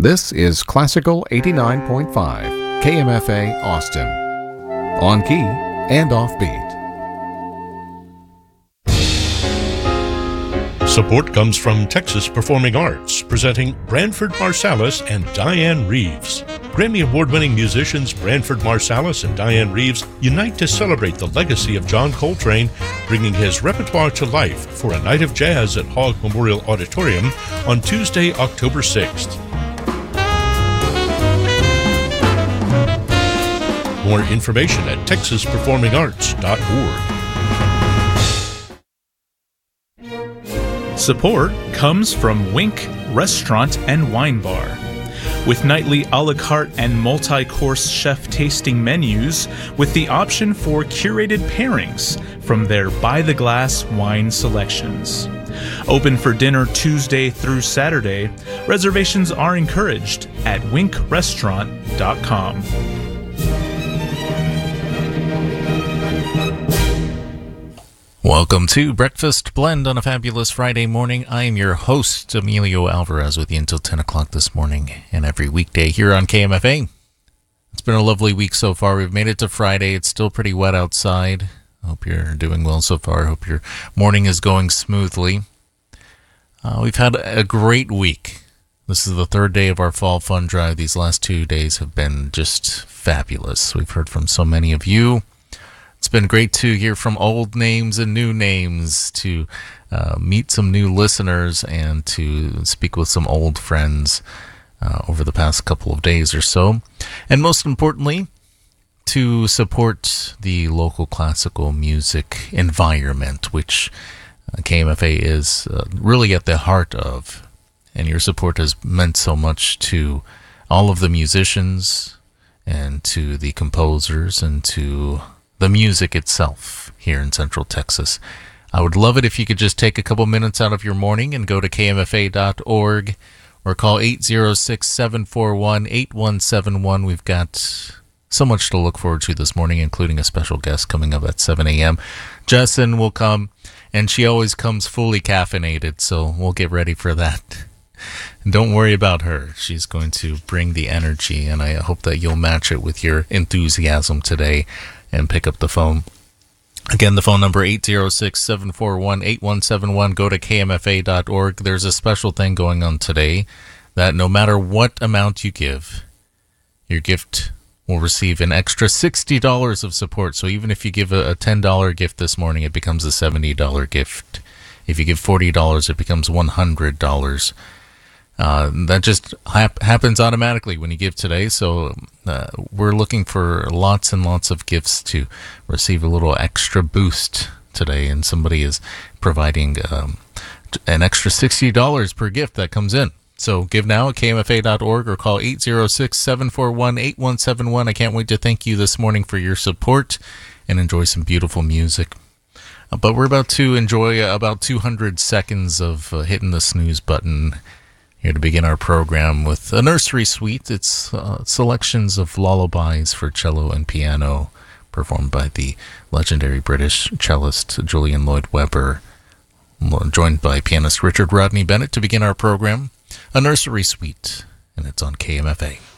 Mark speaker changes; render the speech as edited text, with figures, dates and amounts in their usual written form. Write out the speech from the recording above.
Speaker 1: This is Classical 89.5 KMFA Austin. On key and offbeat.
Speaker 2: Support comes from Texas Performing Arts, presenting Branford Marsalis and Diane Reeves. Grammy Award-winning musicians Branford Marsalis and Diane Reeves unite to celebrate the legacy of John Coltrane, bringing his repertoire to life for a night of jazz at Hogg Memorial Auditorium on Tuesday, October 6th. More information at texasperformingarts.org.
Speaker 3: Support comes from Wink Restaurant and Wine Bar. With nightly a la carte and multi-course chef tasting menus with the option for curated pairings from their by-the-glass wine selections. Open for dinner Tuesday through Saturday. Reservations are encouraged at winkrestaurant.com.
Speaker 4: Welcome to Breakfast Blend on a fabulous Friday morning. I am your host, Emilio Alvarez, with you until 10 o'clock this morning and every weekday here on KMFA. It's been a lovely week so far. We've made it to Friday. It's still pretty wet outside. I hope you're doing well so far. I hope your morning is going smoothly. We've had a great week. This is the third day of our Fall Fun Drive. These last 2 days have been just fabulous. We've heard from so many of you. It's been great to hear from old names and new names, to meet some new listeners, and to speak with some old friends over the past couple of days or so. And most importantly, to support the local classical music environment, which KMFA is really at the heart of. And your support has meant so much to all of the musicians and to the composers and to the music itself here in Central Texas. I would love it if you could just take a couple minutes out of your morning and go to kmfa.org or call 806-741-8171. We've got so much to look forward to this morning, including a special guest coming up at 7 a.m. Jessin will come, and she always comes fully caffeinated, so we'll get ready for that. And don't worry about her. She's going to bring the energy, and I hope that you'll match it with your enthusiasm today and pick up the phone. Again, the phone number 806-741-8171. Go to kmfa.org. There's a special thing going on today that no matter what amount you give, your gift will receive an extra $60 of support. So even if you give a $10 gift this morning, it becomes a $70 gift. If you give $40, it becomes $100. That just happens automatically when you give today. So we're looking for lots and lots of gifts to receive a little extra boost today. And somebody is providing an extra $60 per gift that comes in. So give now at kmfa.org or call 806-741-8171. I can't wait to thank you this morning for your support and enjoy some beautiful music. But we're about to enjoy about 200 seconds of hitting the snooze button here to begin our program with a nursery suite. It's selections of lullabies for cello and piano performed by the legendary British cellist Julian Lloyd Webber, joined by pianist Richard Rodney Bennett to begin our program. A nursery suite, and it's on KMFA.